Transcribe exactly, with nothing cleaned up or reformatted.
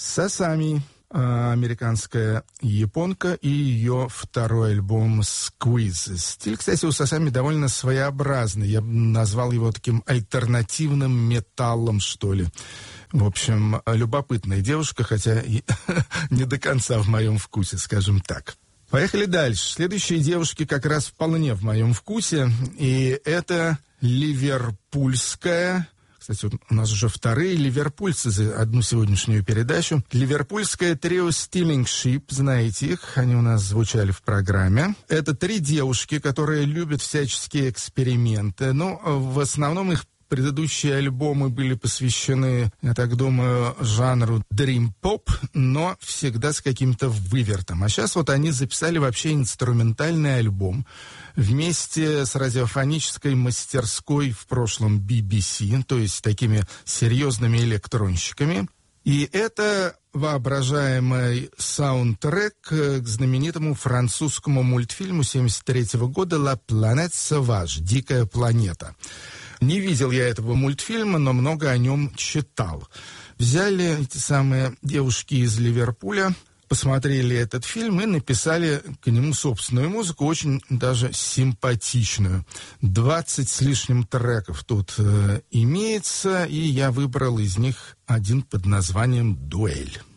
Сасами, американская японка, и ее второй альбом «Squeeze». Стиль, кстати, у Сасами довольно своеобразный. Я бы назвал его таким альтернативным металлом, что ли. В общем, любопытная девушка, хотя и не до конца в моем вкусе, скажем так. Поехали дальше. Следующие девушки как раз вполне в моем вкусе. И это ливерпульская... Кстати, вот у нас уже вторые ливерпульцы за одну сегодняшнюю передачу. Ливерпульское трио Stealing Ship, знаете их, они у нас звучали в программе. Это три девушки, которые любят всяческие эксперименты. Ну, в основном их предыдущие альбомы были посвящены, я так думаю, жанру дрим-поп, но всегда с каким-то вывертом. А сейчас вот они записали вообще инструментальный альбом вместе с радиофонической мастерской в прошлом би би си, то есть такими серьезными электронщиками. И это воображаемый саундтрек к знаменитому французскому мультфильму семьдесят третьего года «La Planète Sauvage» — «Дикая планета». Не видел я этого мультфильма, но много о нем читал. Взяли эти самые девушки из Ливерпуля, посмотрели этот фильм и написали к нему собственную музыку, очень даже симпатичную. Двадцать с лишним треков тут э, имеется, и я выбрал из них один под названием «Дуэль».